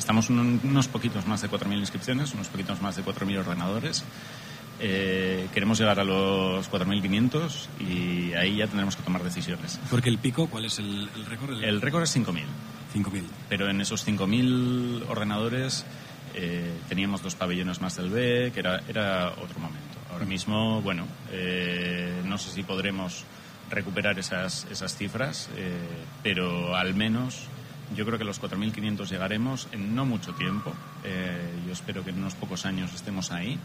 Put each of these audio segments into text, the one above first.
estamos unos poquitos más de 4.000 inscripciones, unos poquitos más de 4.000 ordenadores. Queremos llegar a los 4.500 y ahí ya tendremos que tomar decisiones. Porque el pico, ¿cuál es el récord? El récord es 5.000. 5.000. Pero en esos 5.000 ordenadores teníamos 2 pabellones más del BEC, era otro momento. Ahora mismo, bueno, no sé si podremos recuperar esas cifras, pero al menos yo creo que los 4.500 llegaremos en no mucho tiempo. Yo espero que en unos pocos años estemos ahí.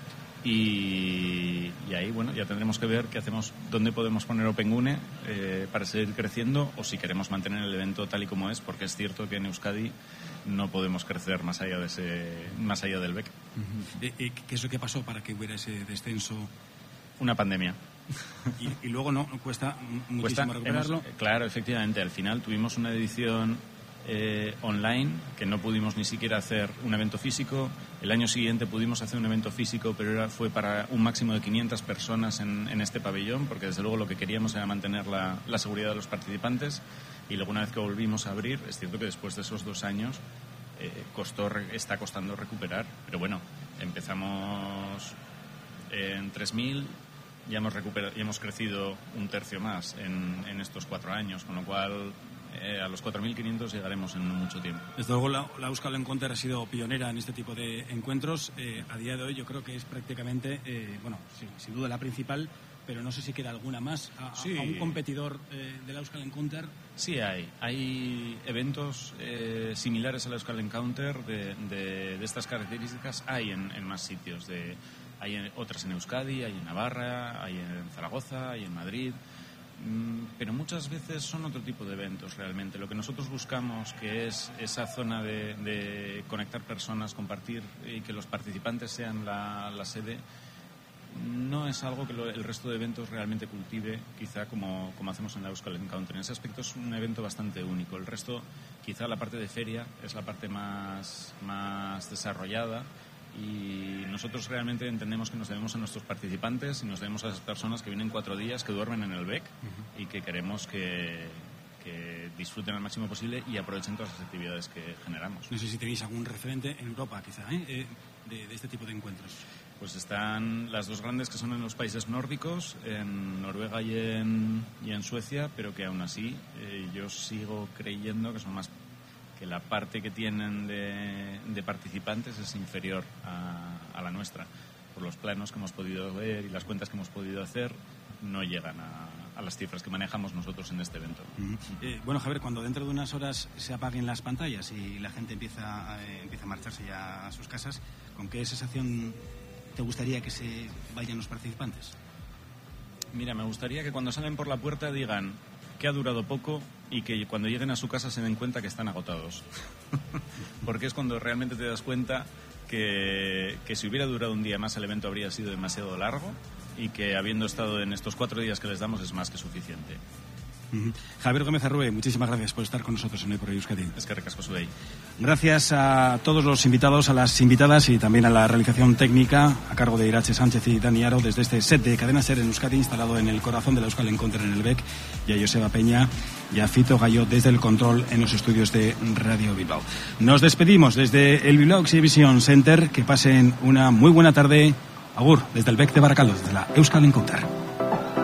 Y ahí, bueno, ya tendremos que ver qué hacemos, dónde podemos poner OpenGune para seguir creciendo, o si queremos mantener el evento tal y como es, porque es cierto que en Euskadi no podemos crecer más allá del BEC. ¿Qué es lo que pasó para que hubiera ese descenso? Una pandemia. Y luego no cuesta muchísimo recuperarlo. Claro, efectivamente. Al final tuvimos una edición online, que no pudimos ni siquiera hacer un evento físico. El año siguiente pudimos hacer un evento físico, pero fue para un máximo de 500 personas en este pabellón, porque desde luego lo que queríamos era mantener la seguridad de los participantes. Y luego, una vez que volvimos a abrir, es cierto que después de esos 2 años está costando recuperar, pero bueno, empezamos en 3.000, ya hemos crecido un tercio más en estos 4 años, con lo cual a los 4.500 llegaremos en no mucho tiempo. Desde luego la Euskal Encounter ha sido pionera en este tipo de encuentros. A día de hoy yo creo que es prácticamente, sí, sin duda la principal, pero no sé si queda alguna más. Sí. ¿A un competidor de la Euskal Encounter? Sí, hay eventos similares a la Euskal Encounter de estas características, hay en más sitios. Hay otras en Euskadi, hay en Navarra, hay en Zaragoza, hay en Madrid. Pero muchas veces son otro tipo de eventos realmente. Lo que nosotros buscamos, que es esa zona de conectar personas, compartir y que los participantes sean la sede, no es algo que el resto de eventos realmente cultive, quizá como hacemos en la Euskal Encounter. En ese aspecto es un evento bastante único. El resto, quizá la parte de feria, es la parte más desarrollada. Y nosotros realmente entendemos que nos debemos a nuestros participantes y nos debemos a esas personas que vienen 4 días, que duermen en el BEC y que queremos que disfruten al máximo posible y aprovechen todas las actividades que generamos. No sé si tenéis algún referente en Europa, quizá, de este tipo de encuentros. Pues están las 2 grandes, que son en los países nórdicos, en Noruega y en Suecia, pero que aún así yo sigo creyendo que son más, que la parte que tienen de participantes es inferior a la nuestra. Por los planos que hemos podido ver y las cuentas que hemos podido hacer, no llegan a las cifras que manejamos nosotros en este evento. Bueno, Javier, cuando dentro de unas horas se apaguen las pantallas y la gente empieza a marcharse ya a sus casas, ¿con qué sensación te gustaría que se vayan los participantes? Mira, me gustaría que cuando salen por la puerta digan que ha durado poco y que cuando lleguen a su casa se den cuenta que están agotados. Porque es cuando realmente te das cuenta que si hubiera durado un día más el evento habría sido demasiado largo y que habiendo estado en estos 4 días que les damos es más que suficiente. Javier Gómez Arrue, muchísimas gracias por estar con nosotros en Hoy por Hoy Euskadi. Es que recasco Sudey. Gracias a todos los invitados, a las invitadas y también a la realización técnica a cargo de Irache Sánchez y Dani Aro desde este set de Cadena Ser en Euskadi, instalado en el corazón de la Euskal Encounter en el BEC, y a Joseba Peña y a Fito Gallo desde el control en los estudios de Radio Bilbao. Nos despedimos desde el Bilbao Exhibition Center. Que pasen una muy buena tarde. Agur, desde el BEC de Barakaldo, desde la Euskal Encounter.